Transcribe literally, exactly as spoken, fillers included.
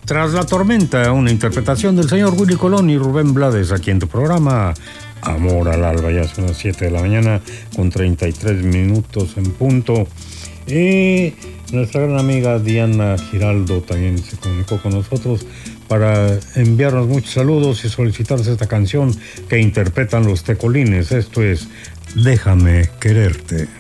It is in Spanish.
Tras la tormenta, una interpretación del señor Willy Colón y Rubén Blades aquí en tu programa Amor al Alba. Ya son las siete de la mañana con treinta y tres minutos en punto. Y nuestra gran amiga Diana Giraldo también se comunicó con nosotros para enviarnos muchos saludos y solicitarnos esta canción que interpretan los Tecolines. Esto es Déjame Quererte.